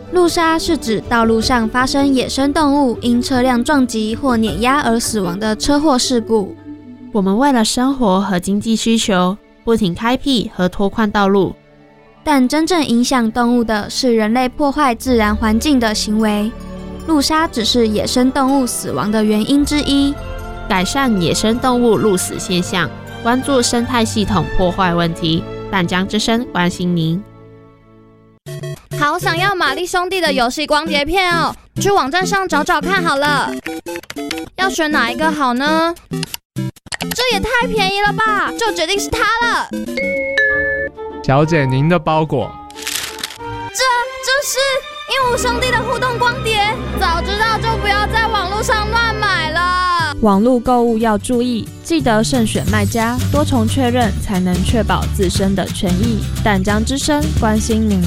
路杀是指道路上发生野生动物因车辆撞击或碾压而死亡的车祸事故。 我们为了生活和经济需求，不停开辟和拓宽道路， 但真正影响动物的是人类破坏自然环境的行为。路杀只是野生动物死亡的原因之一。 改善野生动物路死现象，关注生态系统破坏问题。淡江之声关心您。 好想要玛丽兄弟的游戏光碟片哦，去网站上找找看好了。要选哪一个好呢？这也太便宜了吧，就决定是它了。 小姐，您的包裹。 这是鹦鹉兄弟的互动光碟，早知道就不要在网络上乱买了。 网络购物要注意，记得慎选卖家，多重确认才能确保自身的权益。淡江之声关心您。